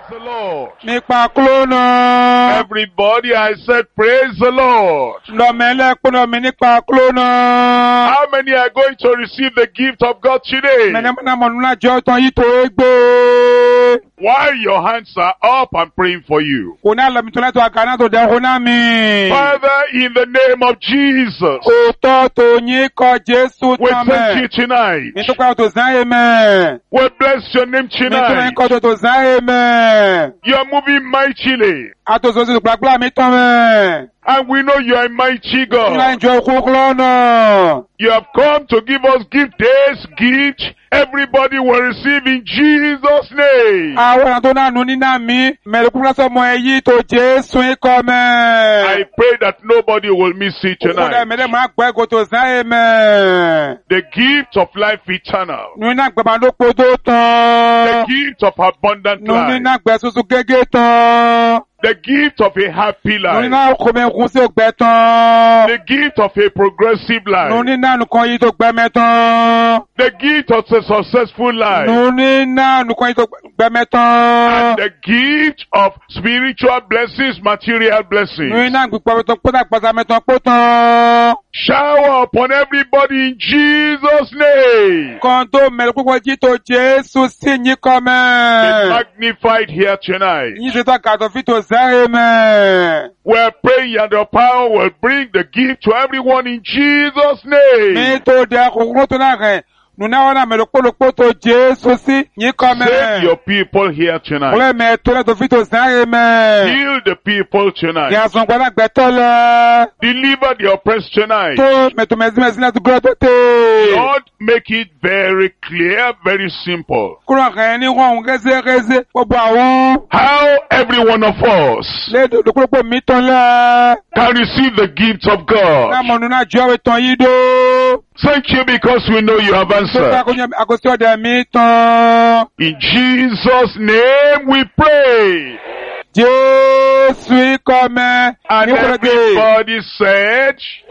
the Lord. Nípa klónà. Everybody, I said, praise the Lord. Lọ́mẹ́lẹ́ kúnà mi nípa klónà. How many are going to receive the gift of God today? Mẹ́nẹ́mọ́nà mọ̀núnà jọ tán yìí tó gbé. While your hands are up, I'm praying for you. Kò ní àlọ́mi tó lẹ́tọ̀ àkànná tó dẹ̀ kúnà mi. Father, in the name of Jesus, Òótọ́ tó yín kọ Jésù we tán thank you mẹ́. tonight. Mi tó kọ́ tó sáyé mẹ́. We bless your name Mi tó yín tonight. kọ́ tó sáyé mẹ́. You are moving mightily, Àtòsósì gbàgbọ́ mi tán mẹ́. and we know you are a mighty Ìlà God. ìjọ kú klónà. You have come to give us gift days, gift. Everybody will receive in Jesus' name. Àwọn àtò náà nù nínà mi. Mẹ̀rẹ̀kú lọ́sọ̀ mọ èyí tó Jésù ikọ̀ mẹ́. I pray that nobody will miss it Kúrẹ́ tonight. mẹ́rẹ̀ máa gbọ́ ẹ̀kọ́ tó sáyé mẹ́. The gift of life eternal. Nù iná gbẹ̀mà ló po tó The tán. gift of abundant Nù life. iná gbẹ̀ susu gégé tán. The gift of a happy Nù life. iná kòmẹ̀kún sí ògbẹ́ tán. The gift of a progressive Nù life. iná nùkan yìí tó gbẹ́mẹ́ tán. The gift of a successful life. Nù iná nùkan yìí tó gbẹ́mẹ́ tán. The gift of spiritual blessings, material Nù blessings. iná gbígbọ́ tó kódà pàṣẹ mẹ́tàn pọ̀ tán. Shower upon everybody in Jesus' name. Kan tó mẹ̀rẹ̀ púpọ̀ jí tó Jésù sí yín kọ́ Be mẹ́. magnified here tonight. Yín ṣe tó kàtó fi tó sáyé mẹ́. We're praying and the power will bring the gift to everyone in Jesus' name. Mi tó dẹ kókó tó náà rẹ̀. Nùnà wọn náà mẹ̀rẹ̀ pólopó tó Jésù sí yín kọ́ Save mẹ́. your people here tonight. Kúlẹ̀ mẹ́ tó lẹ́tọ̀ fi tó sáyé mẹ́. Heal the people tonight. Yàtọ̀ gbọ́dọ̀ gbẹ́tọ́ lẹ. Deliver the oppressed tonight. Tó mẹ̀tọ̀ mẹ́sìmẹ́sì láti gbọ́dọ̀ tó tè. Lord, make it very clear, very simple. Kúrò rẹ̀ ní wọ́n rẹ́sẹ̀rẹ́sẹ̀ gbogbo àwọn. How every one of us Lédò lókòlókò mi tán lẹ. can receive the gift of Náà God. mọ̀ nùnà jọ́ ìtàn yìí dó. Thank you because we know you have Tó answered. dákúnyẹ́ àgọ́sí ọ̀dẹ̀ mi tán. In Jesus' name we pray. Jésù ikọ̀ mẹ́. And everybody said,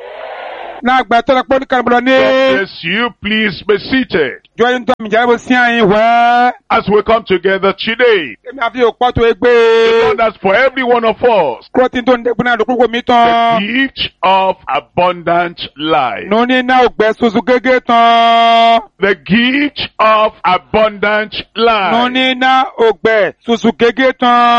Náà gbẹ́tọ́ lẹ pọ́ ní kàrìbọ̀lọ́ ní. God bless you. Please be seated. Jọ́ yín tó mi jẹ́ bó sí àyìn wẹ́. As we come together today, Èmi àfi òpó tó the égbé. Lord has for every one of us Kúrò tí tó ń dẹ́gbẹ́ náà lókòlókò mi the tán. gift of abundant life. Nù ní náà ògbẹ́ soso gégé tán. The gift of abundant Nù life. ní náà ògbẹ́ soso gégé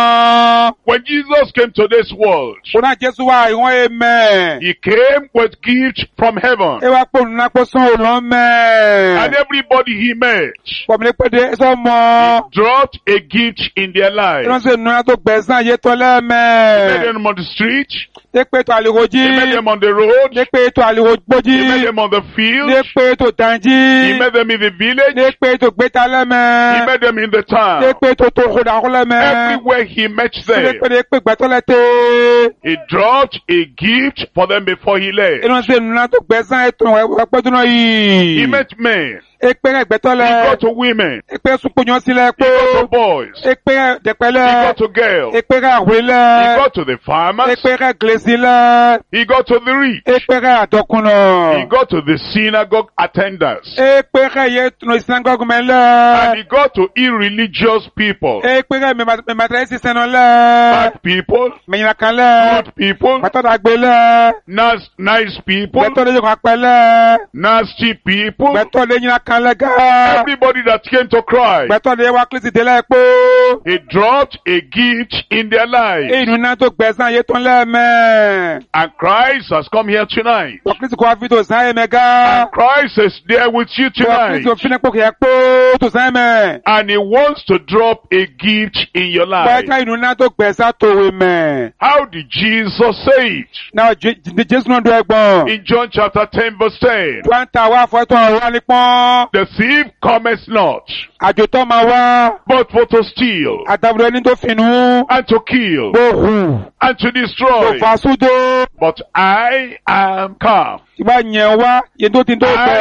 tán. When Jesus came to this world, Kò náà Jésù wá ìwọ̀n èmẹ̀. He came with gifts from heaven. Ẹ wá pò nínú apò sán òlọ́ mẹ́. And everybody He met Pọ̀mìlẹ̀ pẹ̀dẹ̀ sọ́mọ. dropped a gift in their life. Ìránṣẹ́ ìnúra tó gbẹ̀sán yé tọ́ He met lẹ́mẹ̀. them on the street. Dépé tó àlèhojí. He met them on the road. Dépé tó àlèhogbójí. He met them on the field. Dépé tó tànjí. He met them in the village. Dépé tó gbéta He lẹ́mẹ̀. met them in the town. Dépé tó tó kódà kó lẹ́mẹ̀. Everywhere He met them, Dépé dépé gbẹ̀tọ́ lẹ́tẹ̀. He dropped a gift for them before He left. Ìránṣẹ́ ìnúra tó gbẹ̀sán ètò ẹ̀pẹ́dún náà yìí. He met men. Èpè rẹ̀ gbẹ̀tọ́ He lẹ̀. got to women. Èpè sunkúnyọ́ sílẹ̀ He pé. got to boys. He Èpè rẹ̀ dẹ̀pẹ̀lẹ̀. got to girls. Èpè rẹ̀ He àwílẹ̀. got to the farmers. Èpè rẹ̀ gèlèsílẹ̀. He got to the rich. Èpè rẹ̀ He àtọkùnà. got to the synagogue attendants. Èpè rẹ̀ yẹ tunu sinagogu And mẹ́lẹ̀. he got to irreligious people. Èpè rẹ̀ mẹ́màtẹ́rẹ́ sísẹ́ náà Bad lẹ̀. people. Mẹ̀yìnlá kan lẹ̀. Good people. Gbẹ̀tọ́dà gbé lẹ̀. Nice people. Gbẹ̀tọ́dà yóò kàn pẹ́ lẹ̀. Nasty people. Gbẹ̀tọ́dà yìnyín kan lẹ̀ gá. Everybody that came to Christ. Gbẹ̀tọ́dà yẹ wá kílísì délẹ̀ pé. He dropped a gift in their lives. Inú náà tó gbẹ̀sán yé tán lẹ́mẹ̀. And Christ has come here tonight. Wọ́n kílísì kò wá fi tó sáyé mẹ́ gá. Christ is there with you Wọ́n tonight. kílísì òfin ẹ̀pọ̀ kìí pé tó sáyé mẹ́. And He wants to drop a gift in your life. Gbẹ̀tọ́ inú náà tó gbẹ̀sán tó wé mẹ́. How did Jesus say it? Náà Jésù náà dún ẹgbọ́n. In John chapter 10 verse 10. Wọ́n ń ta wá fọ́tọ̀ wá ní pọ́n. The thief cometh not, Àjòtọ́ máa wá. but for to steal, Àtàbùrọ̀ ẹni tó finú. and to kill, Gbóhùn. and to Kò destroy. fàásúdó. But I am come. Ìgbà yẹn wá, yẹn tó ti tó bẹ̀.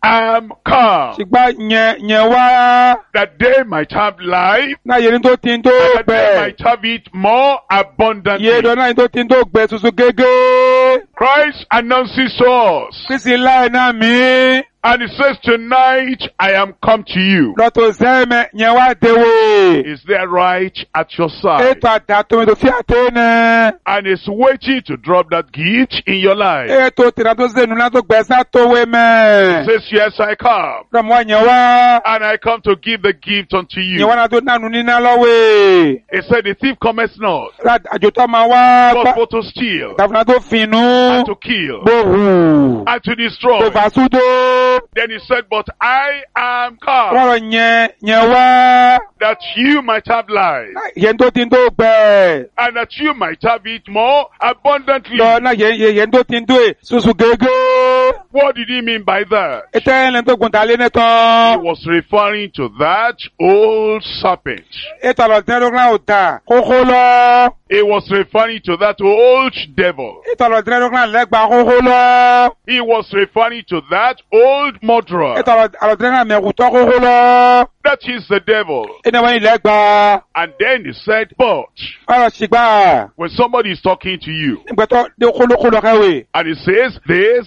am come, ṣùgbọ́n yẹn wá that they might have life, náà yẹn tó ti tó that they gbẹ. might have it more abundantly. Yé dọ̀ náà tó ti tó gbẹ tuntun gégé. Christ announces to us, Kristi láì náà mí. and he says, tonight I am come to you. Lọ́tọ̀ sẹ́mẹ̀ yẹn wá déwé. Is there right at your side? Ètò àdàtúmí tó fi àtẹ́nẹ̀. And is waiting to drop that gift in your life. Ètò tìrà tó sẹ́nu náà tó gbẹ̀sán tó wé He mẹ́. says, yes, I come. Lọ́mọ yẹn wá. And I come to give the gift unto Yẹn you. wá náà tó nánu níná lọ́wọ́. He said, the thief cometh not, Àjòtọ́ máa wá. but for to steal, Tàbí náà tó fìnnú. and to kill, Gbòhù. and to destroy. Tó fàṣúdó. Then he said, but I am come, Wọ́n yẹn wá. that you might have life, Yẹn tó ti tó gbẹ. and that you might have it more abundantly. Lọ náà yẹn tó ti tó è. Sùsù gégé. What did he mean by that? Ètò ẹ̀lẹ́ tó gùn tàlé ní He tán. was referring to that old serpent. Ètò àlọ́tẹ́lógún ò tà. Kókó lọ. He was referring to that old devil. Ètò àlọ́tẹ́lógún àlẹ́gbà kókó lọ. He was referring to that old murderer. Ètò àlọ́tẹ́lógún àmẹ̀kùtọ́ kókó lọ. That is the devil. Ẹni wọ́n ilẹ̀ gbà. And then he said, but Ọ̀rọ̀ ṣìgbà. when somebody is talking to you Ìgbẹ́tọ̀ dé kólókóló kẹwé. and he says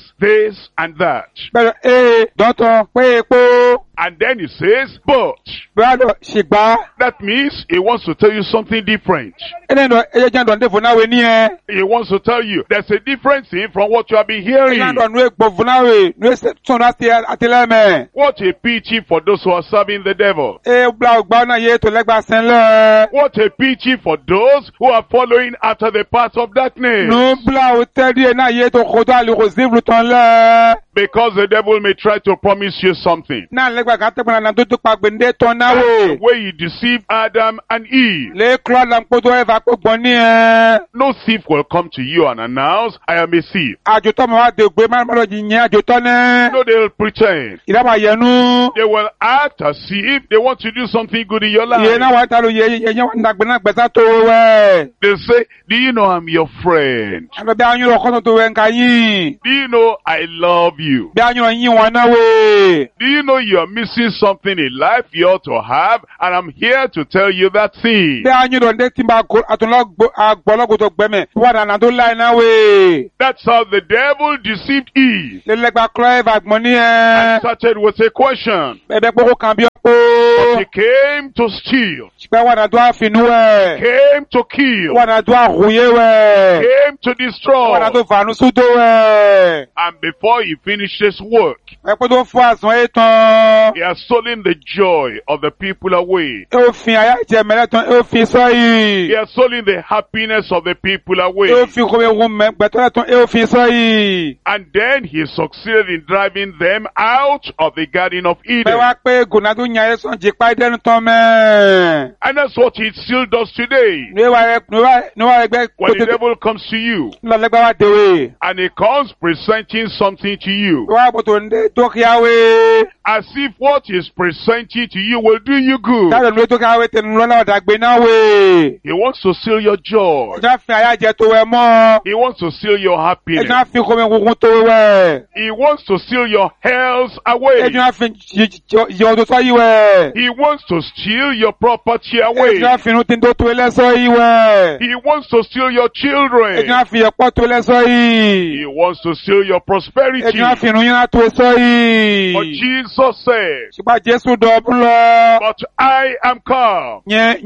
this, and that, Bẹ́ẹ̀ dọ́tọ̀ pé epo. and then he says, but Bẹ́ẹ̀ lọ ṣìgbà. that means he wants to tell you something different. Ẹni ẹ̀dọ̀ ẹ̀yẹ jẹ́ àdọ̀ fúnáwé ní ẹ. He wants to tell you there's a difference in from what you have been Ẹ̀yẹ hearing. àdọ̀ nù ègbò fúnáwé. Nù èsùn àtìlẹ́mẹ̀. What a pity for those who are serving the devil. Bla ògbà náà yé ètò lẹ́gbà sẹ́lẹ̀. What a pity for those who are following after the path of darkness. Nù bla òtẹ́dí ẹ̀ náà yé ètò kòtò àlùkò síbùrù tán lẹ́. Because the devil may try to promise you something. Náà lẹ́gbà kan tẹ́gbọ̀n náà tó tó pa gbèndé tán náà The wò. way he deceived Adam and Eve. Lé kúrọ̀ làǹkótó ẹ̀fà pé gbọ̀n ní ẹ. No thief will come to you and announce, I am a thief. Àjòtọ́ mọ̀ wá dé gbé má lọ yìnyín àjòtọ́ náà. No, they'll pretend. Ìdábà yẹnu. They will act as if they want to do something good in your Iye náà life. wà á tàlù yẹ wà nàgbẹ́ náà gbẹ̀sán tó wẹ̀. They say, do you know I'm your friend? Àlọ́ bí anyúrò kọ́tọ̀ tó wẹ̀ ń ka yín. Do you know I love you? Bí anyúrò yín wọn náà wẹ̀. Do you know you're missing something in life you ought to have? And I'm here to tell you that thing. Bí anyúrò ndé tí bá àgbọ̀lọ́gbọ̀tọ̀ gbẹ̀mẹ̀. Wọ́n nàná tó láì náà wẹ̀. That's how the devil deceived Eve. Lélẹ́gbà kúrọ̀ ẹ̀fà gbọ̀n ní ẹ. And started with a question. Bẹ́ẹ̀ kókó kan bí ọ̀pọ̀. He came to steal, Ṣùgbọ́n wọ́n nàá tó àfinú wẹ̀. came to kill, Wọ́n nàá tó àhùyé wẹ̀. came to Wọ́n nàá destroy. tó fàánú súdó wẹ̀. And before he finished his work, Ẹ̀pẹ́ tó fún àsùn ẹ̀ tán. he has stolen the joy of the people away. Ẹ ò fi àyà ìjẹ mẹ́lẹ̀ tán, ẹ ò fi sọ́yì. He has stolen the happiness of the people away. Ẹ ò fi kòwé ohun gbẹ̀tọ́lẹ̀ tán, ẹ ò fi sọ́yì. And then he succeeded in driving them out of the Garden of Bẹ́ẹ̀ Eden. wá pé gònà tó yàn ẹ́ sàn jí pa ẹ̀dẹ́nu tán mẹ́. And that's what he still does today. Níwá ẹgbẹ́ When the kótó devil comes to you lọ́lẹ́gbẹ́ wá déwé. and he comes presenting something to you, Wá bòtò ndé tókíáwé. as if what he's presenting to you will do you good. Táàdọ̀ ló tókíáwé tẹnu lọ́nà ọ̀dàgbé náà wé. He wants to steal your joy. Ẹjọ́ fi àyà jẹ tó wẹ̀ mọ́. He wants to steal your happiness. Ẹjọ́ fi kòwé ohun tó wẹ̀. He wants to steal your health away. Ẹjọ́ fi yọ̀ tó sọ́yì wẹ̀. He wants to steal your property away. Ẹjọ́ fi inú tí ń tó tó ẹlẹ́sọ́ yìí wẹ̀. He wants to steal your children. Ẹjọ́ fi ẹ̀pọ̀ tó ẹlẹ́sọ́ yìí. He wants to steal your prosperity. Ẹjọ́ fi inú yín náà tó ẹsọ́ yìí. But Jesus said, Ṣùgbọ́n Jésù dọ̀bùn lọ. but I am come Yẹn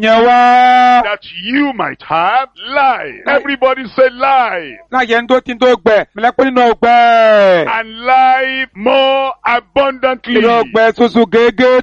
wá. that you might have life. Everybody say life. Náà yẹn tó ti tó gbẹ. Mẹlẹ́pẹ́ nínú ọgbẹ́. And life more abundantly. Nínú ọgbẹ́ soso gègé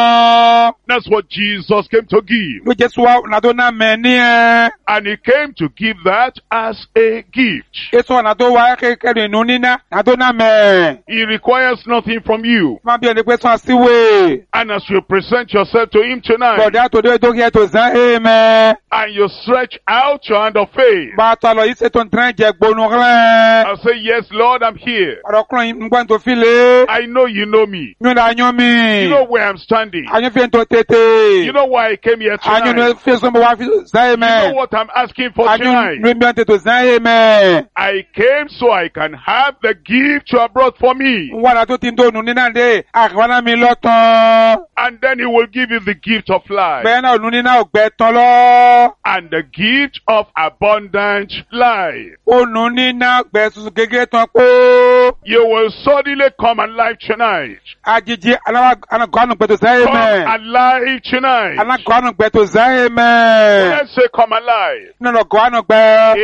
tán. That's what Jesus came to give. Ló Jésù wá nàdó náà mẹ́ ní ẹ. And he came to give that as a gift. Jésù wà nàdó wá kékeré nínú níná. Nàdó náà mẹ́. He requires nothing from you. Máa bí ẹni pé sàn síwèé. And as you present yourself to him tonight, Bọ̀dé àtòdó ètò kí ẹ tó sàn éèmẹ́. and you stretch out your hand of faith, Bá a tọ́ lọ yìí ṣètò ntẹ́rẹ́ jẹ gbónú rẹ̀. I'll say, yes, Lord, I'm here. Ọ̀rọ̀kùnrin ń gbọ́n tó fi lé. I know you know me. Nyún la anyọ́ mi. You know where I'm standing. Anyọ́ fi ń tó tètè. You know why I came here Anyọ́ tonight. ní fi sọ́nbọ̀ wá fi sàn You know éèmẹ́. what I'm asking for Anyọ́ tonight. ní bí wọ́n tètè sàn éèmẹ́. I came so I can have the gift you have brought for me. Wọ́n àtò tó ti ń dóònù nínú àdé àkàwọ́nà mi lọ́tàn. And then he will give you the gift of life. Bẹ́ẹ̀ náà ònú nínú ọ̀gbẹ́ tán lọ. And the gift of abundant life. Ònú nínú ọ̀gbẹ́ tuntun gẹ́gẹ́ tán pé. You will suddenly come alive tonight. Àjèjì alágbàánu gbẹ̀tọ̀ sáyé Come mẹ́. alive tonight. Alágbàánu gbẹ̀tọ̀ sáyé mẹ́. Let's say come alive. Nínú ọ̀gbàánu gbẹ.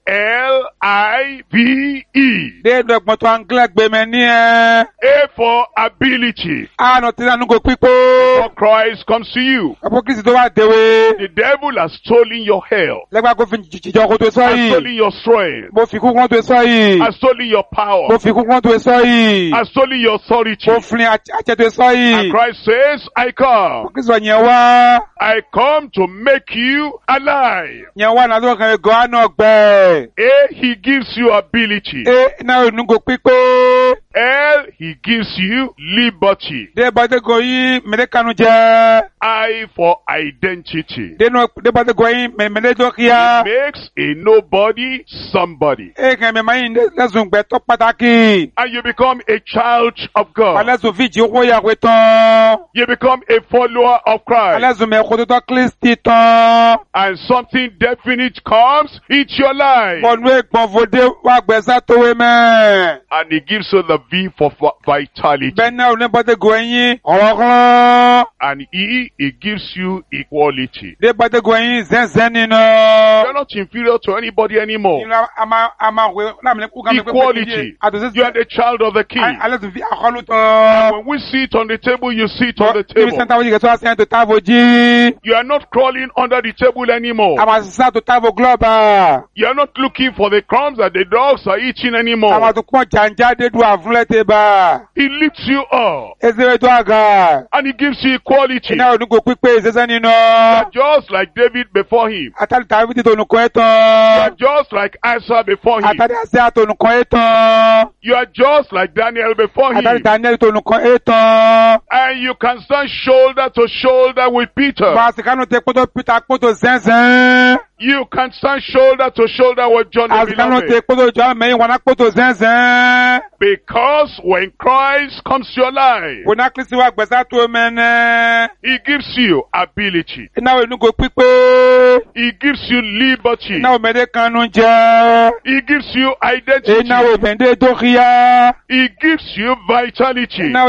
A-L-I-V-E. Déèdù ẹ̀gbọ́n tó Anglais gbé mẹ́ ní ẹ. A for ability. Àánú tí nánú kò pípé. For Christ comes to you. Ọ̀pọ̀ Kristi tó wà déwé. The devil has stolen your health. Lẹ́gbàá kó fi jìjọ kó tó sọ Has yìí. stolen your strength. Mo fi kú kó tó sọ yìí. Has stolen your power. Mo fi kú kó tó sọ yìí. Has stolen your authority. Mo fi àjẹ tó sọ And yìí. Christ says, I come. Kristi wà yẹn wá. I come to make you alive. Yẹn wá nàdó kan ẹ̀gọ́ àná gbẹ. A, he gives you ability. Náà ònú kò pípé. L, he gives you liberty. Débàdégò yìí mẹ́lẹ́kanu jẹ́. I for identity. Débàdégò yìí mẹ́lẹ́dọ́kíá. It makes a nobody somebody. Kàn mẹ́mà yìí lẹ́sùn gbẹ̀tọ́ pàtàkì. And you become a child of God. Alẹ́sùn fìjì owó yàwé tán. You become a follower of Christ. Alẹ́sùn mẹ́kọ́ tó tọ́ Kristi tán. And something definite comes into your life. Bọ̀nú ègbọ̀n fòdé wà gbẹ̀sà tówé mẹ́. And he gives you the V for vitality. Bẹ́ẹ̀ náà oníbàdégò yín ọ̀rọ̀kọ́rọ́. And he gives you equality. Débàdégò yín zẹ́nzẹ́n nínú. You're not inferior to anybody anymore. Equality. You are the child of the king. Alẹ́sùn fi àkọlù And tán. when we sit on the table, you sit on the Níbi table. sẹ́ńtà wọ́n yìí kẹ́tọ́ àṣẹ tó tábò jí. You are not crawling under the table anymore. Àwọn àṣìṣà tó tábò glọ́ọ̀bà. You are not looking for the crumbs that the dogs are eating anymore. Àwọn tó pọ̀ jàǹjà dédú àfúnlẹ́tẹ̀ bá. He lifts you up Ezere tó àgà. and he gives you equality. Iná ònúkò pípé ìṣẹ́sẹ́ nínú. You are just like David before him. Àtàlí tàbí títò ònùkọ́ ẹ̀ You are tán. just like Asa before him. Àtàlí àṣẹ àtò ònùkọ́ ẹ̀ tán. You are just like Daniel before Àtàlí him. Daniel tó ònùkọ́ ẹ̀ tán. And you can stand shoulder to shoulder with Peter. Bá a sì kánú tẹ kótó Peter kótó zẹ́nzẹ́n. You can stand shoulder to shoulder with John the A sì kánú tẹ Beloved. kótó jọ mẹ́yìn wọn kótó zẹ́nzẹ́n. Because when Christ comes to your life, Wọ́n á Kristi wá gbẹ̀sà tó mẹ́nẹ́. he gives you ability. Iná ònúkò pípé. He gives you liberty. Iná òmẹ́dẹ́ kanú jẹ́. He gives you identity. Iná òmẹ́dẹ́ dókíyá. He gives you vitality. Iná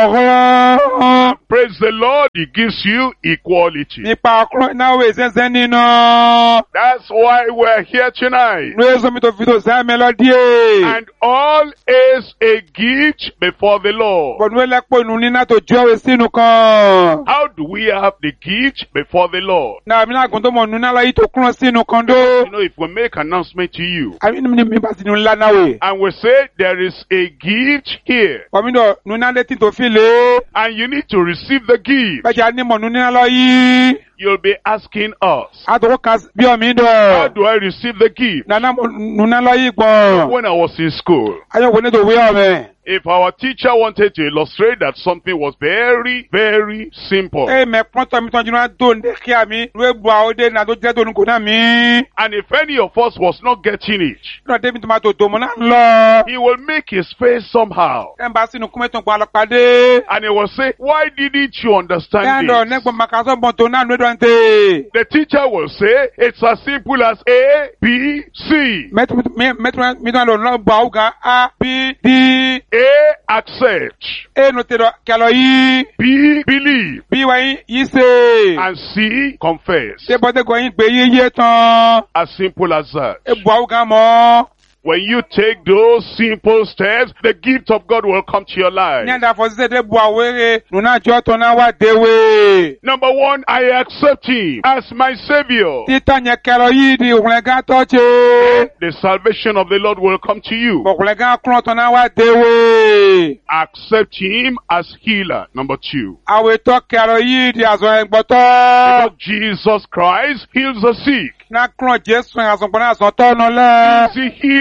òrọ̀rọ̀. Praise the Lord. He gives you equality. Nípa ọkùnrin náà wò ìṣẹ́ṣẹ́ nínú. That's why we're here tonight. Ló yẹ sọmi tó fi tó sáà mélòdì. And all is a gift before the Lord. Bọ̀dún ẹlẹ́pọ̀ inú níná tó jọ́ ẹ sínú kan. How do we have the gift before the Lord? Náà mi náà gùn tó mọ̀ nínú náà yìí tó kúrò sínú kan dó. You know, if we make announcement to you Àmì ní mi bá sínú ńlá náà wè. and we say there is a gift here Bọ̀mí náà nínú náà létí tó fi lé. and you need to receive the gift, Bẹ́ẹ̀ ni mọ̀ nínú náà lọ yìí. you'll be asking us, Àtọ̀kọ́ kan bí ọ̀mí how dọ̀. do I receive the gift? Nana nínú náà lọ yìí gbọ̀n. When I was in school, Ayọ̀wò ní tó wí ọ̀mẹ́. if our teacher wanted to illustrate that something was very, very simple, Ẹ mẹ́kún tọ́ mi tọ́ jùlọ tó ń dé kí àmì. Ló bu àwọn òde náà tó jẹ́ tó ní kò náà mí. and if any of us was not getting it, Lọ́dọ̀ débi tó máa tó tòmọ́ náà lọ. he will make his face somehow. Ẹ ń bá sínú kúmẹ́tò pa àlọ́pàdé. And he will say, why didn't you understand Yando this? negbo makaso bonto na nwedo ante. The teacher will say, it's as simple as A, B, C. Met mi don lo ba uga A B D A, accept. E no te do kalo yi B, believe. B wa yi se. And C, confess. Se bote go yin gbe yeye tan. As simple as that. E bo uga mo. When you take those simple steps, the gift of God will come to your life. Nyanda fo se de bo awere no na jo to na wa dewe. Number one, I accept Him as my Savior. Tita nye kalo yi di ulega toche. The salvation of the Lord will come to you. Bo ulega kron to na wa dewe. Accept Him as healer. Number two. Awe to kalo yi di azo engboto. Because Jesus Christ heals the sick. Na kron Jesu azon pona azon to no le. He's the healer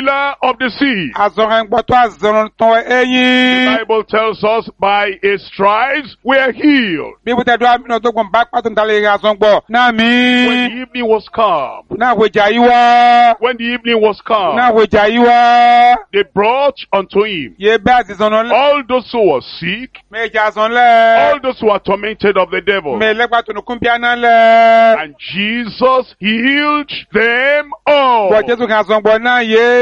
healer of the sick. Azọ̀rọ̀ ẹgbọ́tọ̀ azọ̀rọ̀ tán The ẹ̀yìn. Bible tells us by his stripes we are healed. Bí wọ́n tẹ̀dọ́ àmì tó gbọ̀n bá pàtó nítorí azọ̀ gbọ̀. Náà mi. When the evening was come, Náà wèjà yí wá. when the evening was come, Náà wèjà yí wá. they brought unto him Yé bẹ́ àzìzọ̀nà lẹ́. all those who were sick, Méjà azọ̀ lẹ́. all those who were tormented of the devil. Mẹ́lẹ́gbà tó nùkún bíáná lẹ́. And Jesus healed them all. Bọ̀ Jésù kan azọ̀ gbọ̀ náà yé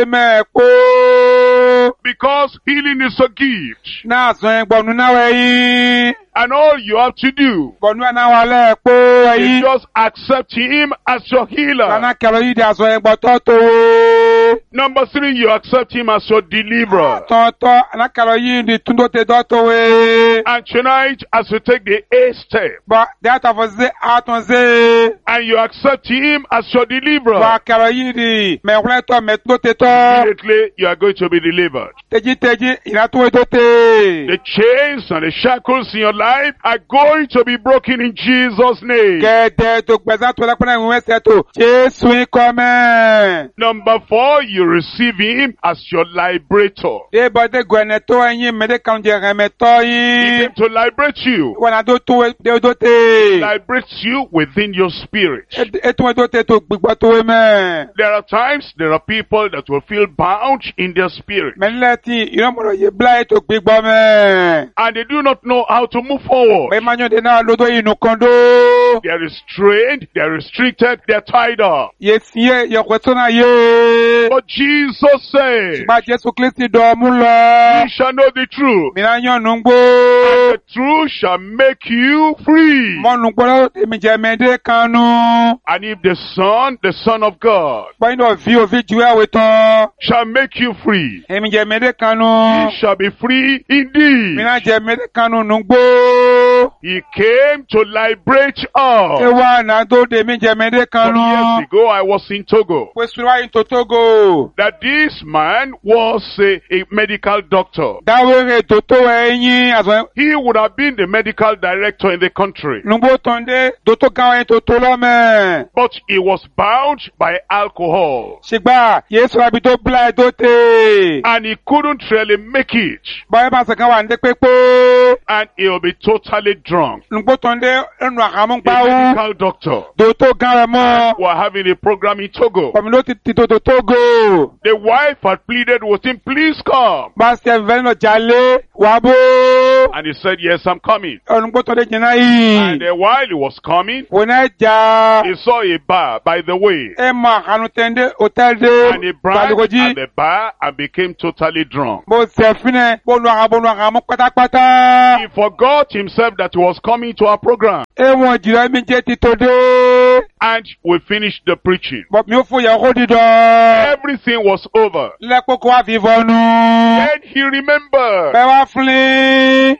mẹ́ẹ̀kó. Because healing is a gift. Náà azọ̀ ẹgbọ̀nù náà wẹ̀yìn. And all you have to do Bọ̀nù náà wà lẹ́ẹ̀kó is ẹ̀yìn. just accept him as your healer. Lánàá kẹlọ yìí di azọ̀ ẹgbọ̀tọ̀ tó wó. Number 3, you accept him as your deliverer. Tọ́tọ́ anákàlọ́ yìí di túndóte dọ́tọ̀ wé. And tonight, as you take the 8th step, Bọ̀ dẹ́tà fọ́ sí àtúnṣe. and you accept him as your deliverer, Bọ̀ kẹlọ yìí di mẹ̀kúnlẹ́tọ̀ mẹ̀túndóte tọ́. immediately you are going to be delivered. Tẹ́jítẹ́jí ìrátúwé dóte. The chains and the shackles in your life are going to be broken in Jesus' name. Gẹ̀ẹ́dẹ́ tó gbẹ̀sán tó lẹ́kùnrin ìwé ẹsẹ̀ tó. Jésù ikọ̀ mẹ́. Number 4, you receive him as your liberator. Débọ̀dé gbẹ̀nẹ̀ tó ẹyin mẹ́dẹ́ kan jẹ rẹ̀mẹ̀ tọ́ He yín. came to liberate you, Wọ́n á tó tó dóte. liberate you within your spirit. Ètò dóte tó gbígbọ́ tó wé mẹ́. There are times there are people that will feel bound in their spirit, Mẹ́lẹ́ tí ìrọ́mọ̀rọ̀ yé bílá ètò gbígbọ́ mẹ́. and they do not know how to move forward. Bẹ́ẹ̀ máa yàn dé náà lódó inú kan dó. They are restrained, they are restricted, they are tied up. Yé sí yé yọ̀kọ̀ tó náà yé. But Jesus said, Gba Jésù Kristi dọ̀ mú lọ. "You shall know the truth, Mìíràn yàn nù gbó. and the truth shall make you free." Mọ́nu gbọ́dọ̀ èmi jẹ́ mẹ́dẹ́ kan nù. And if the Son of God, Bọ́yìn náà fi òfin ju ẹ̀wẹ̀ tán. shall make you free, Èmi jẹ́ mẹ́dẹ́ kan nù. you shall be free indeed. Mìíràn jẹ́ mẹ́dẹ́ kan nù nù gbó. He came to liberate us. Ewa na do de mi jẹ mẹ́dẹ́ kan Some years nù. ago, I was in Togo. Pèsè wáyé tó Togo. That this man was a medical doctor. Dáwéré tó tó ẹyin àzọ. He would have been the medical director in the country. Nùgbò tán dé tó tó gáwọn tó tó lọ́mẹ̀. But he was bound by alcohol. Ṣùgbọ́n Yéésù àbí tó bílá ẹ̀ tó tè. And he couldn't really make it. Bọ́yá bá sọ̀kan wà ní pépé. And he'll be totally drunk. Nùgbò tán dé ẹnu àkàmú A gbáwó. medical doctor. Tó tó gáwọn mọ́. We're having a program in Togo. Pọ̀mí ló ti tó tó Togo. The wife had pleaded with him, "Please come." Bá ṣe ẹ̀fẹ̀ náà jalè wà bó. And he said, "Yes, I'm coming." Nùgbò tán dé jìnnà And yìí. while he was coming, Wọ́n náà jà. he saw a bar by the way. Ẹ mọ àkànú tẹ́ndé hòtẹ́ẹ̀lì And he dé. bragged Gbàdúgbòjì. at the bar and became totally drunk. Bó ṣe fínẹ̀ bónú àkàmú pátápátá. He forgot himself that he was coming to our program. Ẹ̀wọ̀n jìrọ̀ mi jẹ́ ti tó dé. And we finished the preaching. Bọ̀ mi ò fún yàrá dídán. Everything was over. Lẹ́kọ̀ọ́kọ́ wá fi fọnú. Then he remembered, Ẹ wá fúnlé.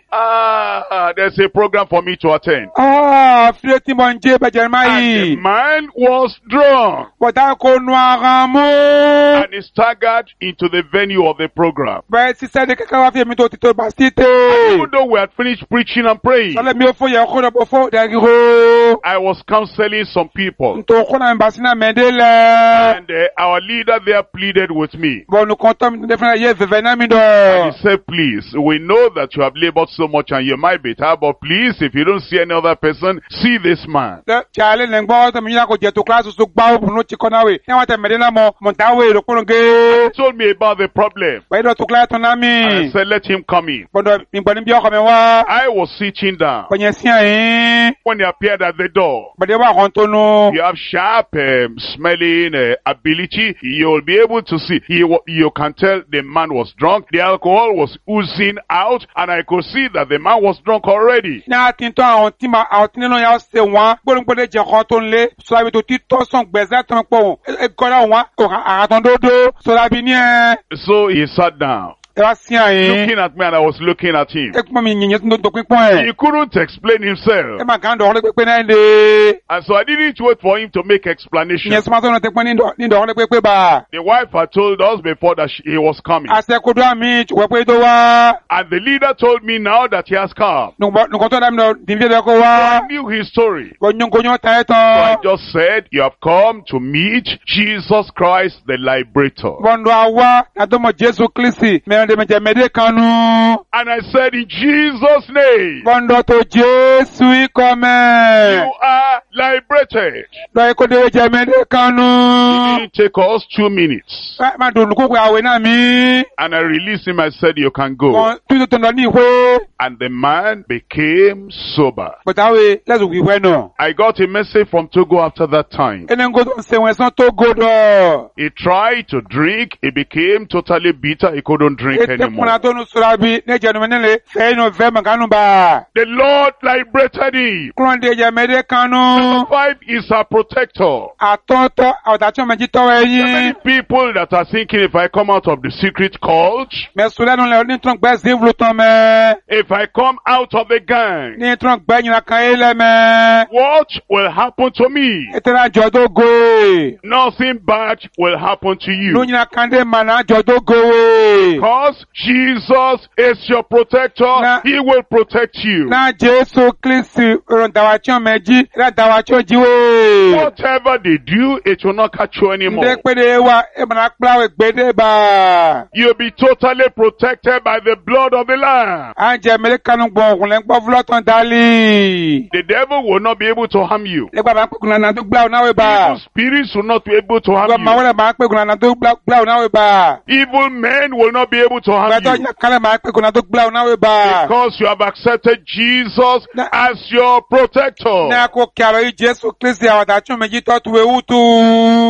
there's a program for me to attend. Fílẹ̀ tí mo ń jẹ́ bẹ̀jẹ̀ máa And the yìí. man was drunk. Bọ̀dá kò nu ara mú. And he staggered into the venue of the program. Bẹ́ẹ̀ sísẹ́ ní kẹ́kẹ́ wá fi èmi tó ti tó bá sí tè. Even though we had finished preaching and praying, Sọlẹ̀ mi ò fún yàrá kó dọ̀bọ̀ fún ìdẹ́gìrò. I was counseling some people. Ntò kó náà mi bá sínú àmẹ́dẹ́ lẹ̀. And our leader there pleaded with me. Bọ̀nù kan tọ́ mi tó dé fún ẹ̀yẹ́ ìfẹ̀fẹ̀ náà mi And dọ̀. he said, "Please, we know that you have labored so much and you might be tired, but please, if you don't see any other person, see this man." Chale ne gbọ́ tẹ̀mí yín kò jẹ́ tó kíláàsì tó gbá òbùn ló ti kọ́ náà wẹ̀. Ní àwọn tẹ̀mẹ̀dẹ́ náà mọ̀ mọ̀ntàwé ìrọ̀kúrò gé. He told me about the problem. Bẹ́ẹ̀ dọ̀ tó kíláàsì tó náà mi. And I said, "Let him come in." Gbọ́dọ̀ ìgbọ̀nì bí ọkọ̀ mi wá. I was sitting down. Kọ̀nyẹ̀ sí àyín. When he appeared at the door, Gbọ̀dẹ̀ wà kàn tó nu. you have sharp smelling ability. You'll be able to see. You can tell the man was drunk. The alcohol was oozing out, and I could see that the man was drunk already. Ní àti tó àwọn tí nínú yà ṣe wọ́n. Gbọ́dọ̀ jẹ́ kan tó ń lé. Sọ̀rọ̀ tó ti tọ́ sàn gbẹ̀sẹ̀ tó ń pọ̀ wọ́n. Gọ́dọ̀ wọn àtọ̀ndódó. Sọ̀rọ̀ àbí ní ẹ̀. So he sat down. wá sí àyín. looking at me and I was looking at him. Ẹ pọ́n mi yìnyín tó pínpọ́n ẹ̀. He couldn't explain himself. Ẹ máa kàn án dọ̀ọ́lẹ́ pépé náà dé. And so I didn't wait for him to make explanation. Ìyẹn sọ́mọ́tò náà ti pọ́n ní dọ̀ọ́lẹ́ pépé bá. The wife had told us before that he was coming. Àṣẹkodo àmì ìwẹ̀ pé tó wá. And the leader told me now that he has come. Nùkọ́ tó dàmí lọ dìbí ẹ̀dẹ̀ kó wá. I knew his story. Kònyún ta ẹ̀ So I tán. just said, you have come to meet Jesus Christ, the liberator. Bọ́ndọ̀ àwa àdọ́mọ̀ Jésù Kristi mẹ́rẹ̀ndẹ̀mẹ̀jẹ̀mẹ̀dẹ̀ kanú. And I said, in Jesus' name, Bọ́ndọ̀ tó Jésù ikọ̀ mẹ́. you are liberated. Lọ ikọ̀ dé jẹ̀mẹ̀dẹ̀ kanú. It didn't take us 2 minutes. Máa dùn lùkúkú àwẹ̀ náà mi. And I released him. I said, you can go. Wọ́n tútù tó lọ ní ìwé. And the man became sober. Bọ̀dáwé lẹ́sùn ìwé náà. I got a message from Togo after that time. Ẹni ń gbọ́dọ̀ ṣèwọ̀n ẹ̀sán tó gbọ́dọ̀. He tried to drink. He became totally bitter. He couldn't drink Ètè anymore. kúnra tó ń sọ̀rọ̀ bí ní ìjẹ̀nu mi nílé fẹ́ inú fẹ́ mọ̀kánú bá. The Lord liberated him. Kúrò ní ìjẹ̀mẹ̀dẹ̀ kanú. 5 is our protector. Àtọ́tọ́ àwọ̀dàtí ọmọ ẹ̀jí tọ́wọ́ There are many ẹ̀yìn. people that are thinking, if I come out of the secret cult, Mẹ̀sùn lẹ́nu lẹ̀ ní tún gbẹ́ sí ìwúlò tán mẹ́. if I come out of the gang, Ní tún gbẹ́ yìnyín kan yé lẹ́mẹ́. what will happen to me? Ètè náà jọ̀dọ̀ goe. Nothing bad will happen to you. Lóyìn kan dé mà náà jọ̀dọ̀ goe. Because Jesus is your protector, Na- He will protect you. Náà Jésù Kristi rọ̀ dàwàtí ọmọ ẹ̀jí rẹ̀ dàwàtí ọ̀jíwé. Whatever they do, it will not catch you anymore. Ndé péde wa ìmọ̀nà kpláwé gbédé bá. You'll be totally protected by the blood of the Lamb. À ń jẹ mẹ́lẹ́ kanu gbọ̀n òkùnlẹ̀ ń gbọ́ fúlọ́tàn dálí. The devil will not be able to harm you. Lẹ́gbàá máa ń pèkùn nànà tó gbláwó náwó bá. Evil spirits will not be able to harm Gbọ́ máa you. wọlé máa ń pèkùn nànà tó gbláwó náwó bá. Evil men will not be able to harm Gbàtọ́ you. yẹ kálẹ̀ máa ń pèkùn nànà tó gbláwó náwó bá. Because you have accepted Jesus Na- as your protector. Ní àkó kí àlọ́ yìí Jésù Kristi àwọn àtàtúmọ̀ méjì tó tu ewu tu.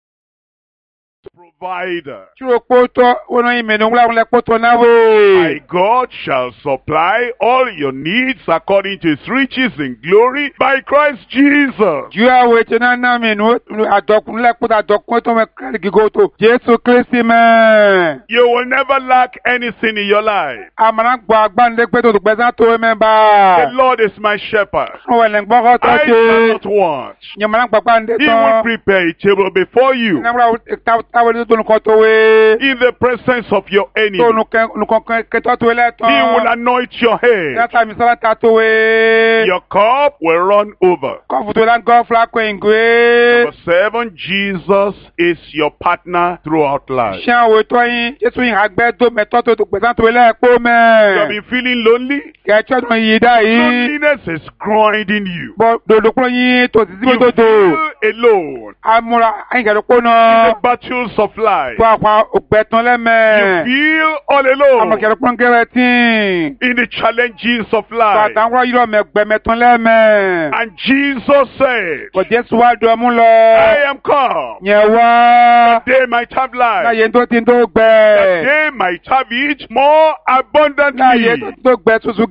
Provider. Ṣé kpótó wọn yìí mẹ́nu ńlá ńlá kpótó náà My wò? God shall supply all your needs according to his riches in glory by Christ Jesus. Ju àwọn ètò náà náà mẹ́nu àdọ́kùn ńlá kpótó àdọ́kùn tó mẹ́ kárí gígó tó. Jésù Kristi mẹ́. You will never lack anything in your life. Àmàlà gbọ́ àgbàǹdé pé tó gbẹ́sán tó mẹ́ The bá. Lord is my shepherd. Wọ́n lè gbọ́kọ́ tó I shall ṣe. not want. Nyàmàlà gbàgbàǹdé He will tán. prepare a table before you Nàmúra táwọn tó nùkọ́ tó wé. in the presence of your enemy. Tó nùkọ́ kẹtọ́ tó lẹ́ tán. He will anoint your head. Yàtà mi sábà ta tó wé. Your cup will run over. Kọ́fù tó lá gọ́ fúlá kó ìgbé. Number 7, Jesus is your partner throughout life. Ṣé àwọn ètò yín Jésù yín àgbẹ̀ tó mẹ́tọ́ tó gbẹ̀sán tó lẹ́ kó You have mẹ́. been feeling lonely? Kẹ̀kẹ́ tó yí dá yìí. Loneliness is grinding you. Bọ́ dòdòkúrò yín tó sì síbi You tó dò. feel alone Amúra ayíkẹ́dọ̀ kó in náà. the battles of life. Tó àpá ògbẹ̀tàn You lẹ́mẹ̀. feel all alone Amọ̀kẹ́dọ̀ kó ń gẹ́rẹ́ tí. in the challenges of Tó life. àtàwọn yìí mẹ́gbẹ̀mẹ̀tàn lẹ́mẹ̀. And Jesus said, Kò Jésù wá dùn ọmú lọ. I am come Yẹn wá. that they might have life, Láyé tó ti ń tó that gbẹ. they might have it more Láyé abundantly. tó ti tó gbẹ tuntun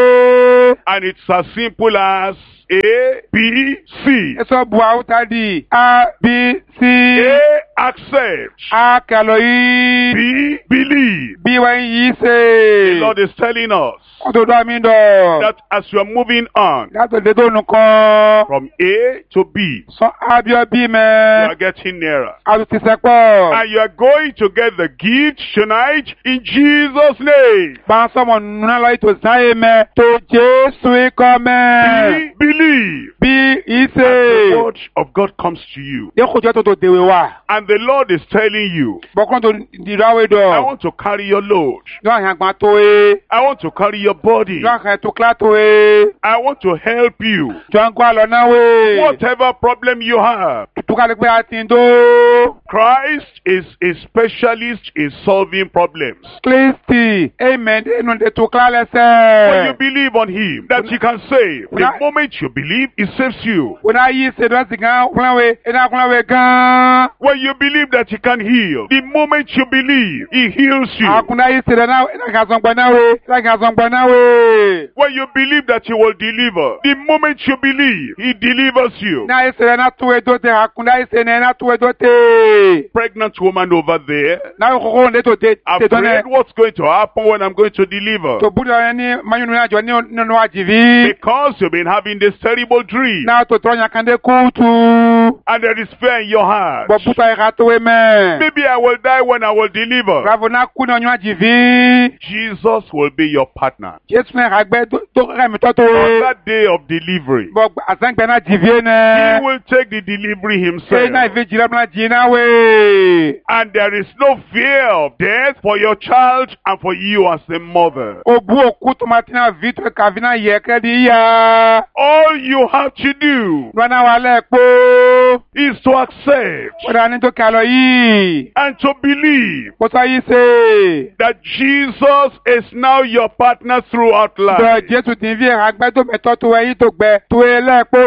gégé. And it's as simple as A, B, C. Eso buauta di A, B, C. A, accept. A kalo yi. B, believe. B wa yi The Lord se. is telling us Ododo ami do. that as you are moving on Lato de do nukan. from A to B, So abio bi you me. are getting nearer. Adu ti sepo. And you are going to get the gift tonight in Jesus' name. Ban somo nuna lo ito zaye me. To Jesu iko me. B, believe. B And the ise. word of God comes to you. De kojo to dewe wa. And the Lord is telling you, Bokon to di rawe do. I want to carry your load. Yo han gba to e. I want to carry your body. Yo han to kla to e. I want to help you. Yo han gba lo na we. Whatever problem you have, Tukale pe atin do. Christ is a specialist in solving problems. Kristi. Amen. Enu de tukla When you lese. believe on Him, that He can save. The moment you believe, He saves you. Una yi se do si gan kunwe. Ena kunwe gan. When you believe that He can heal, the moment you believe, He heals you. Akuna yi se do na ena ka son gba na we. Ena ka son gba na we. When you believe that he will deliver, the moment you believe, he delivers you. Na isere na tuwe dote hakunda isere na tuwe dote. Pregnant woman over there, Na ko nde to te done. afraid what's going to happen when I'm going to deliver. To buda ni manyunu na jo ni no ajivi. Because you've been having this terrible dream, Na to tronya kande kutu. and there is fear in your heart. Bo buta ka to we me. Maybe I will die when I will deliver. Bravo na kuna nyo ajivi. Jesus will be your partner. Yesu na agbe to ka mi to to. On that day of delivery, Bo azangbe na jivi he ne. will take the delivery Se himself. na vijira na jina we. And there is no fear of death for your child and for you as a mother. Obu okutu matina vitu kavina yeke di ya. All you have to do Rwana wale po. is to accept Rani to kalo yi. and to believe Kosa yi se. that Jesus is now your partner throughout Do life. Jesu ti vi agbe to meto to yi to gbe. To ele po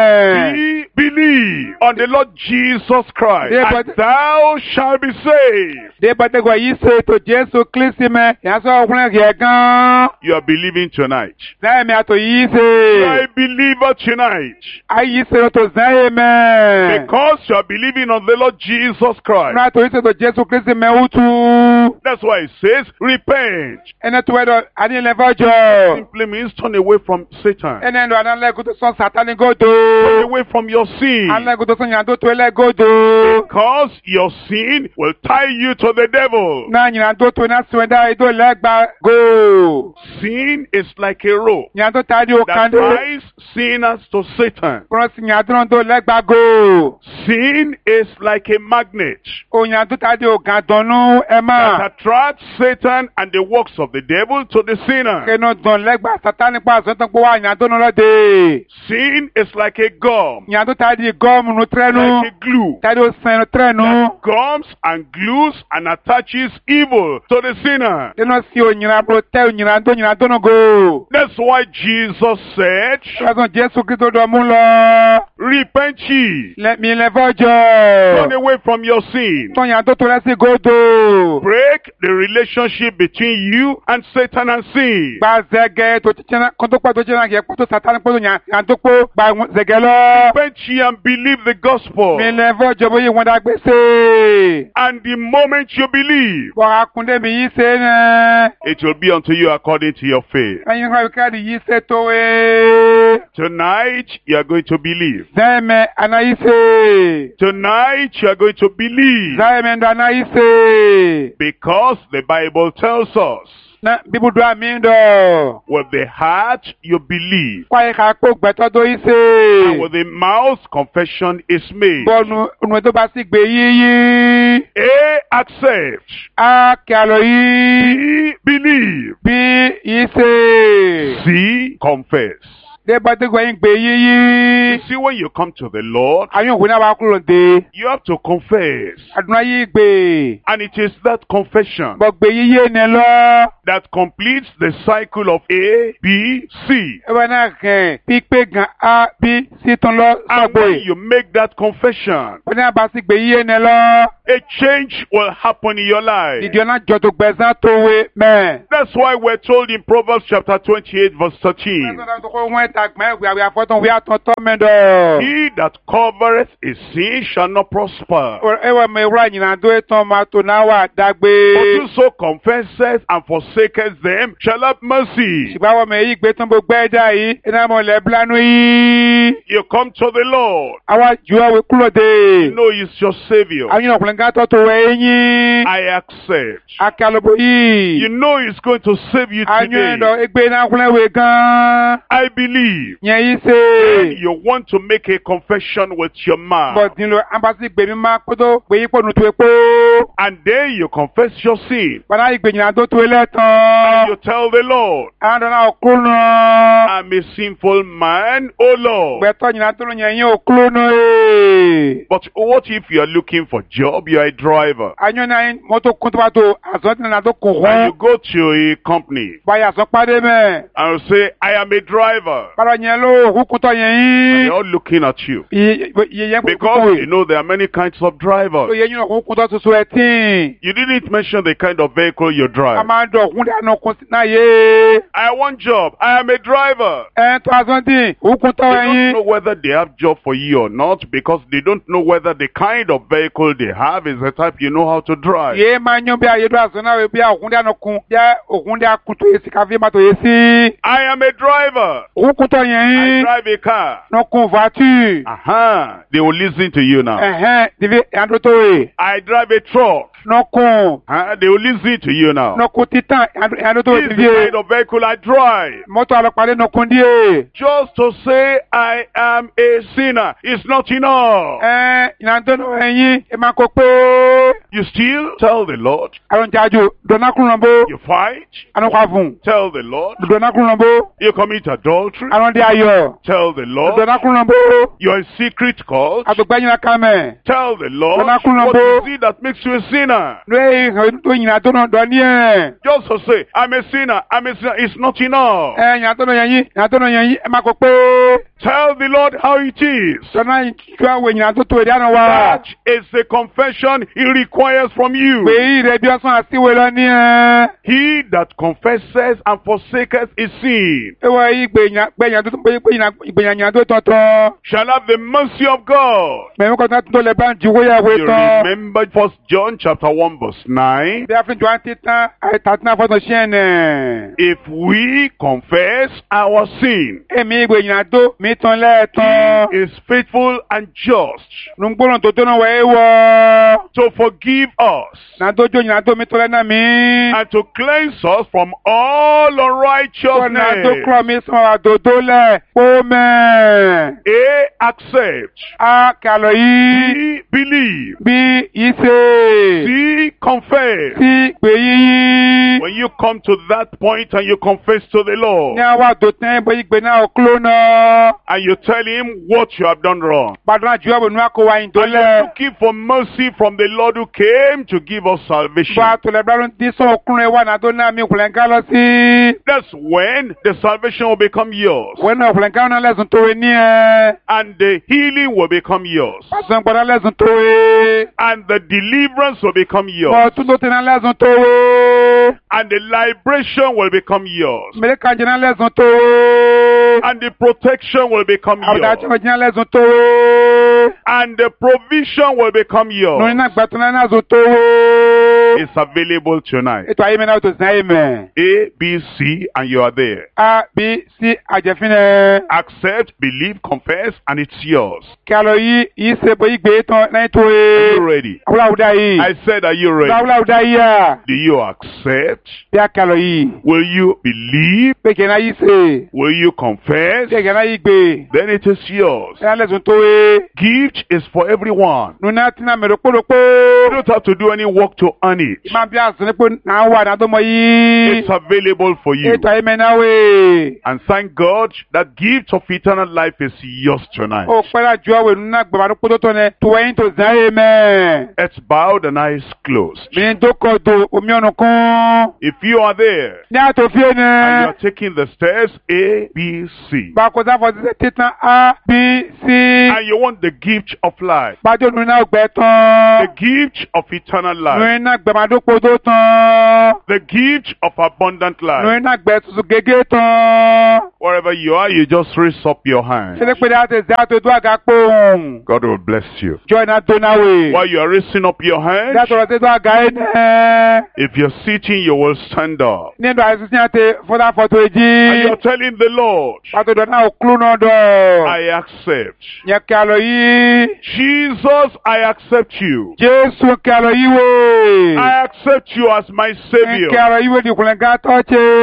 me. Believe on the Lord Jesus Christ, Yeah, and but- thou shalt be saved. De bate go yi se to Jesu Kristi me. Ya so okun ye gan. You are believing tonight. Zaye me ato yi You are se. a believer tonight. Ayi se to zaye me. Because you are believing on the Lord Jesus Christ. Na to yi se to Jesu Kristi me utu. That's why it says, repent. Ene to wedo ani levajo. Simply means turn away from Satan. Ene ndo anale kuto son satani godo. Turn away from your sin. Anale kuto son yando to ele godo. Because your sin will tie you to the devil. Na nyando to na swenda ido legba go. Sin is like a rope Nyando tadi o that kande. ties sinners to Satan. Krosi nyando do legba go. Sin is like a magnet O nyando tadi o gandonu that ema. attracts Satan and the works of the devil to the sinner. Keno don legba satani pa so tan po wa nyando no lode. Sin is like a gum, Nyando tadi gom no trenu. like a glue Tadi o sen no trenu. that gums and glues and attaches evil to the sinner. Deno si o nyando te o nyando no go. That's why Jesus said, Rason Jesu Kristo do mu lo. repent ye, Let me level turn jo. away from your sin. Ton yando to lesi godo. Break the relationship between you and Satan and sin. Gba zege to chichena konto pa to chichena ke to satani po yando po gba zege lo. Repent ye and believe the gospel. Mi level jo bo yi won da gbese. And the moment you believe, Bo akunde mi yi se ne. it will be unto you according to your faith. Ayin ka ka di yi se to e. Tonight, you are going to believe. Zeme ana yi se. Tonight, you are going to believe. Zeme ndo ana yi se. Because the Bible tells us, Na bibu do ami ndo. with the heart you believe, Kwa yi ka po gbeto do yi and se. with the mouth confession is made. Bo nu to ba si gbe yi. A, accept. A ke alo yi. B, believe. B yi se. C, confess. De bate go yin gbe You yi. see, when you come to the Lord, Ayun wo na ba kuro de. you have to confess. Aduna yi gbe. And it is that confession Bo gbe yi ye ne lo. that completes the cycle of A, B, C. E wa na ken pipe gan A B C ton lo And so when gbe. you make that confession, Bo na ba si gbe yi ye ne lo. a change will happen in your life. Didi ona jo to gbe zan to we me. That's why we're told in Proverbs chapter 28 verse 13, he that covereth a sin shall not prosper. Ewa me wura nyina do eton ma to na wa But dagbe. whoso confesseth and forsaketh them shall have mercy. Ṣùgbọ́n àwọn ọmọ yìí gbé tán gbogbo ẹja yìí, iná mọ̀ lẹ́ blanú yìí. You come to the Lord. Àwa jù ọ́ wí kúrò dé. You know he's your Savior. Àwọn yìí ọkùnrin ká tọ́ tó wẹ̀ eyín. I accept. Akálòbò yìí. You know he's going to save you Àwọn today. ẹ̀dọ̀ egbe náà kúnlẹ̀ wẹ̀ gan. I believe. Yẹn yìí ṣe. You want to make a confession with your mouth. Bọ̀dì lo ambasi gbèmí máa kótó gbèyí pọ̀ nùtú epo. And then you confess your sin. Bàdá ìgbèyìn àdó tó ilé And tán. you tell the Lord, Àwọn ọ̀dọ́ náà kúrò náà. I'm a sinful man, O Lord. Gbẹ̀tọ̀ yìnyín àtúrò yẹn yín ò kúrò náà. But what if you are looking for job? You are a driver. Àyàn náà mọ́tò kún tó bá tó àzọ́ tí nàá tó kún And you hún. go to a company Báyà àzọ́ pàdé mẹ́. and you say, I am a driver. Bàdá yẹn ló òkú tọ̀ yẹn And yín. they're all looking at you. Yẹn kún Because you know there are many kinds of tó drivers. yẹn yín òkú tọ̀ tuntun ẹ̀ tíì. You didn't mention the kind of vehicle you A drive. máa ń dọ̀ òkun dà nà kún náà yé. I want job. I am a driver. Tó aṣọ dín òkun tọ́ They don't ẹyin. know whether they have job for you or not because they don't know whether the kind of vehicle they have is the type you know how to drive. Yé máa yan bí ayé dọ́ àṣọ náà bí òkun dà nà kún bí òkun dà kún tó yé sí káfí má tó yé sí. I am a driver. Òkun tọ́ yẹn I yín. drive a car. Nà kún voiture. They will listen to you now. Dìbí yàtọ̀ tó yé. I drive a truck. Nà kún. They will listen to you now. Nà kún títàn yàtọ̀ tó This yé is the dìbí. kind of vehicle I drive. Mọ́tò àlọ́pàá nà kún díẹ̀. Just to say I am a sinner is not enough. Ìyàtọ̀ náà ẹyin ẹ máa kó pé. You still tell the Lord. Àwọn ìjájú dọ̀nàkùn náà bó. You fight. Àwọn kò fún. Tell the Lord. Dọ̀nàkùn náà bó. You commit adultery. Àwọn di ayọ̀. Tell the Lord. Dọ̀nàkùn náà bó. You're a secret cult. Àtùgbẹ́yìn náà kàmẹ́. Tell the Lord. Dọ̀nàkùn náà What bó. is it that makes you a sinner? Lóye tó ìyìnàtọ̀ náà dọ̀ ní ẹ̀. Just to say, I'm a sinner. I'm a sinner. It's not enough. Ìyìnàtọ̀ náà yẹn yín ẹ máa kó pé. Tell the Lord how it is. Dọ̀nà ìtura wo ìyìnàtọ̀ tó èdè àná wa. That is the confession He requires from you. Pé yìí rẹ̀ bí ọ̀sán àtiwé lọ ní ẹ̀. He that confesses and forsaketh his sin Ewé yìí ìgbẹ̀yàn tó tọ̀tọ̀. shall have the mercy of God. Mẹ̀mí kan tó lè bá ń ju wéyàwó You tán. remember 1 John chapter 1 verse 9. Bí a fi jọ àti tán àìtàtúnà fọ́tò ṣẹ́ ẹ̀. If we confess our sin, Èmi ìgbẹ̀yìn àdó mi tán lẹ́ẹ̀tàn. He is faithful and just Nùgbọ́n tó náà wẹ̀ wọ́. to forgive us Nàdójó yìí nàdó mi tó lẹ́nà mi. and to cleanse us from all Nàdó unrighteousness. kúrò mi sọ̀rọ̀ àdòdó lẹ̀. Pómẹ̀. Accept. A kàlọ́ yìí. B, believe. Bí yìí ṣe. C, confess. Sí pé yíyí. When you come to that point and you confess to the Lord Ní àwọn àdòtán bóyí gbé náà òkúló náà. and you tell Him what you have done wrong, Gbàdúrà jù ọ̀bùn ní àkówá yìí tó and you're lẹ̀. looking for mercy from the Lord who came to give us salvation, Bá a tó lẹ̀ bá ti sọ ọkùnrin wa nàdó náà mi kùlẹ̀ ń ká lọ sí. that's when the salvation will become yours Wọ́n náà kùlẹ̀ ń ká náà lẹ́sùn tó wé ní ẹ̀. and the healing will become yours Pàṣẹ gbọ́dọ̀ lẹ́sùn tó wé. and the deliverance will become Bọ̀ yours tún tó ti náà lẹ́sùn tó wé. and the liberation will become yours Mẹ́lẹ́ kan jẹ́ náà lẹ́sùn tó wé. and the protection will become Àbùdá yours tí wọ́n jẹ́ náà lẹ́sùn tó wé. and the provision will become Lórí yours. náà gbàtún náà lẹ́sùn tó wé. It's available tonight. Ètò ayé mi náà tó sìn ayé mẹ́. A, B, C, and you are there. A, B, C, àjẹfínẹ́. Accept, believe, confess, and it's yours. Kí a lọ yí ṣe bóyí gbé tán náà tó Are wé. you ready? Awúláwúdá yìí. I said, are you ready? Awúláwúdá yìí à. Do you accept? Bí a kí a lọ yìí. Will you believe? Pé kí náà yí ṣe. Will you confess? Bí kí náà yí gbé. Then it is yours. Ẹ náà lẹ́sùn tó wé. Gift is for everyone. Nùnà tí náà mẹ́rọ pólopó. You don't have to do any work to earn it. Máa bí a sọ ní pé náà wà náà tó mọ yìí. It's available for you. Ètò ayé mi náà wé. And thank God that gift of eternal life is yours tonight. Ó pẹ́lá ju ọ̀wẹ̀ nínú àgbàbà tó kótó tó ní tó ẹ̀yìn tó zan ayé mẹ́. Let's bow the eyes closed. Mi ní dókò do omi ọ̀nà kún. If you are there Ní àtòfíè and you ní. are taking the steps A, B, C, Bákòtà fọ sísè títàn A, B, C. and you want the gift of life, Bájọ́ nínú náà gbẹ tán. the gift of eternal life, Nínú náà gbẹ̀màdó kótó tán. the gift of abundant life, Nínú náà gbẹ tuntun gégé tán. wherever you are, you just raise up your hand. Ṣé pé dáhà tẹ̀sí àtòdó àga pòun. God will bless you. Jọ́ iná tó náà wè. While you are raising up your hand, Dátọ̀rọ̀ tẹ́tọ́ àga ẹ̀ nẹ́. if you're sitting, you will stand up. Nínú àìsí sí àti fọ́dà fọ́tò And èjì. you're telling the Lord, Pàtó dọ̀ náà òkúlù náà dọ̀. I accept. Yẹ kí a lọ yí. Jesus, I accept you. Jésù kí a lọ yí wè. I accept you as my Kí a Savior. lọ yí wè di kùnlẹ̀ ká tọ́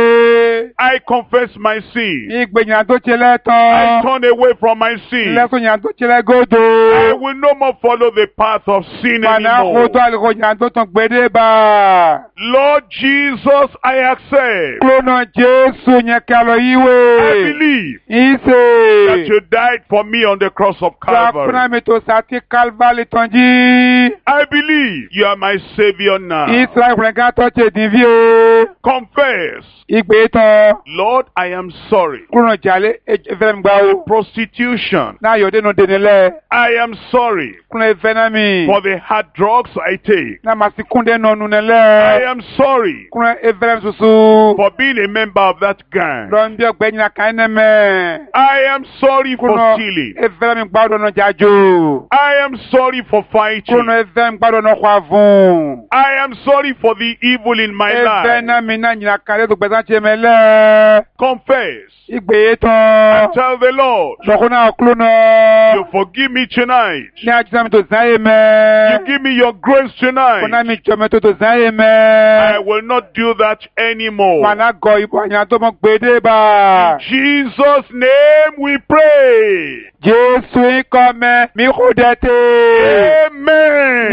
ṣe. I confess my sin. Ìgbèyàn tó ṣe I lẹ́tàn. turn away from my sin. Lẹ́sùn yàn tó ṣe I lẹ́gọ́dọ̀. will no more follow the path of sin Màná kó anymore. tó àlùkò yàn tó tàn gbédè bá. Lord Jesus, I accept. Kúlónà Jésù yẹn kí a lọ yí I wè. believe that Ìṣe. you died for me on the cross of Calvary. Sàkúnà mi tó sàtì Calvary tán jí. I believe you are my Savior now. Ìsirayẹ̀ kùnlẹ̀ ká tọ́ ṣe dìbí o. Confess Ìgbé tán. Lord, I am sorry. Kúrò jàlé ìfẹ́ mi gbà o. Prostitution. Náà yóò dénú dènìlẹ̀. I am sorry Kúrò ìfẹ́ náà mi. for the hard drugs I take. Náà màá sì kún dénú ọ̀nù I nílẹ̀. am sorry Kúrò ìfẹ́ mi susu. for being a member of that gang. Lọ́n bí ọgbẹ́ nyina kan ẹ̀ mẹ́. I am sorry for Kúrò stealing. ìfẹ́ mi gbàdọ̀ ọ̀nà jájò. I am sorry for fighting. Kúrò ìfẹ́ mi gbàdọ̀ ọ̀nà kwa fún. I am sorry for the evil in my Ìfẹ́ life. náà mi náà nyina kan ẹ̀ tó gbẹ̀sán tiẹ̀ mẹ́lẹ̀. Confess Ìgbé tán. and tell the Lord, Sọ̀kún náà kúrò náà. you forgive me tonight. Ní àjíṣà mi tó sáyé mẹ́. You give me your grace Kọ́nà tonight. mi jọ mi tó sáyé I mẹ́. will not do that anymore. Màná gọ ìbò àyàn tó mọ gbèdé bá. In Jesus' name we pray. Jésù ikọ̀ mẹ́ mi kò dẹ̀tẹ̀. Amen.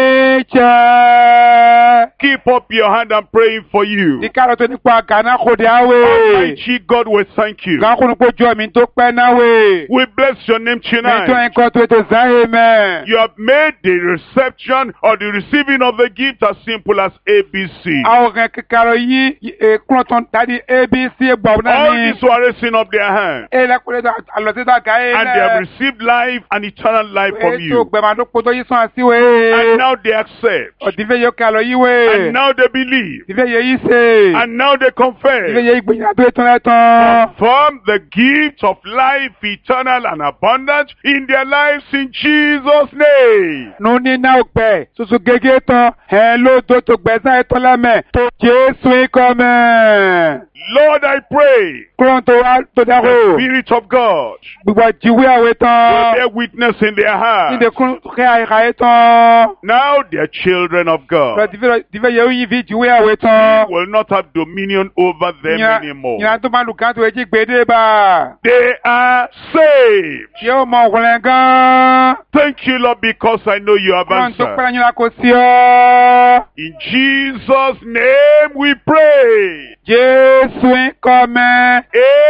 Níjẹ́. Keep up your hand. I'm praying for you. Ìkàrọ̀ tó nípa Gànà kò dé àwẹ̀. Almighty God, we thank you. Gànà kò ní kó jọ mi tó pẹ́ náà wẹ̀. We bless your name Mi tó tonight. ẹ̀kọ́ tó ètò sáyé mẹ́. You have made the reception or the receiving of the gift as simple as ABC. Àwọn kan kíkàrọ̀ yí kúrò tó ń tàdí ABC gbọ̀ náà All ní. these were raising up their hands, Ẹlẹ́kùnrin àlọ́sídà gáyé and they have received life and eternal life from Ètò you. gbẹ̀màdókò tó yí sàn And síwèé. now they accept. Òdìfẹ́ yóò kàlọ́ And yíwèé. now they believe. Ìfẹ́ yẹ yí ṣe. And now they Ìfẹ́ confess. yẹ ìgbìyànjú tó ètò ẹ̀tàn. Confirm the gift of life eternal and abundant in their lives in Jesus' name. Nu ní náà pẹ̀, soso gẹ́gẹ́ tán, ẹ̀ ló tó tó gbẹ̀sán ẹ̀tọ́ lámẹ̀, tó Jésù ikọ̀ mẹ́. Lord, I pray Kúrò tó wá tó the dáhùn. Spirit of God Gbogbo jíwé àwẹ̀ will tán. bear witness in their hearts. Níde kún kẹ́ àyíká tán. Now they are children of Lọ God. dìfẹ́ yẹ yí fi jíwé àwẹ̀ tán. Will not have dominion over them anymore. Ìyá tó máa lù ká tó ẹjí gbèdé bá. They are saved. Yóò mọ ọkùnrin gan. Thank you, Lord, because I know you have Kúrò tó answered. pẹ́lá yín la kò sí ọ́. In Jesus' name we pray. Jésù ikọ̀ mẹ́.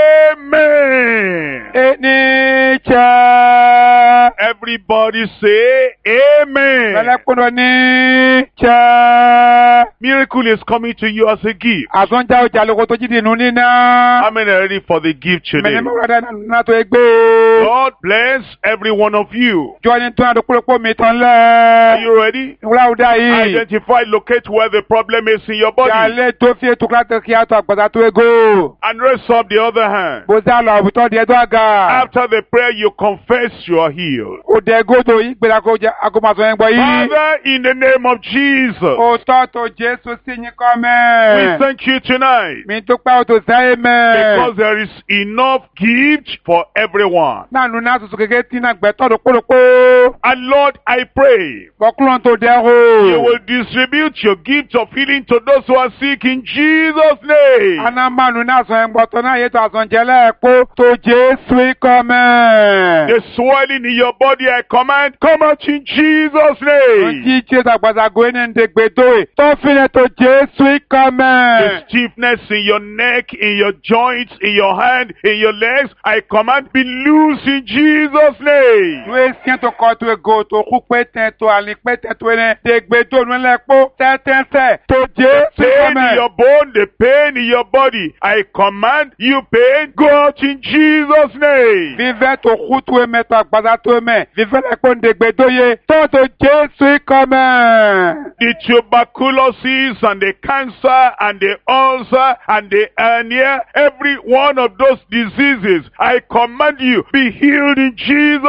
Amen. Níjẹ́. Everybody say amen. Lẹ́lẹ́kúndọ̀ níjẹ́. Miracle is coming to you as a gift. Àtúnjà ọjà lóko tó jíde nù níná. How many are ready for the gift today? Mẹ́ni mọ́ rẹ̀ náà tó gbé. God bless every one of you. Jọ ní tó àdó kúròpó mi tán Are lẹ́. you ready? Ìwúrà ọ̀dà yìí. Identify, locate where the problem is in your body. Jàlé tó fi ètò kíláàtì kí á tó àgbàdá tó égó. And raise up the other hand. Bó sá lọ àwùjọ díẹ̀ tó àgà. After the prayer, you confess you are healed. Òdè égódò yìí gbéra kó jẹ agomasọ yẹn gbọ́ yìí. Father, in the name of Jesus, Òtọ́ tó Jésù sí yín kọ́ we mẹ́. thank you tonight Mi tó pẹ́ òtò sáyé mẹ́. because there is enough gift for everyone. Náà nu náà tuntun kékeré tí náà gbẹ́tọ́ tó kúròpó. And Lord, I pray Bọ́kúlọ̀ tó dẹ́ o. you will distribute your gift of healing to those who are sick in Jesus' name. Anamanu náà sọ ẹ̀ngbọ́n tó náà yé tó àsọ̀njẹ́lẹ̀ kó tó Jésù ikọ̀ mẹ́. The swelling in your body, I command, come out in Jesus' name. Jí Jésù àgbàsàgò ẹni ń dègbè dóè. Tó filẹ̀ tó Jésù ikọ̀ mẹ́. The stiffness in your neck, in your joints, in your hand, in your legs, I command, be loose in Jesus' name. Ìwé siẹ́ tó kọ́ tó ego tó kú pé tẹ̀ tó àlè pé tẹ̀ tó ẹni dègbè tó nu ẹlẹ́ kó tẹ́tẹ́fẹ́ tó Jésù ikọ̀ Pain in mẹ́. your bone, the pain in your body, I command you pain, go out in Jesus' name. Vivẹ́ tó kú tó ẹmẹ tó àgbàsà tó ẹmẹ. Vivẹ́ lẹ́ kó ń dègbè dóye. Tó tó Jésù ikọ̀ mẹ́. The tuberculosis and the cancer and the ulcer and the hernia, every one of those diseases, I command you, be healed in Jesus'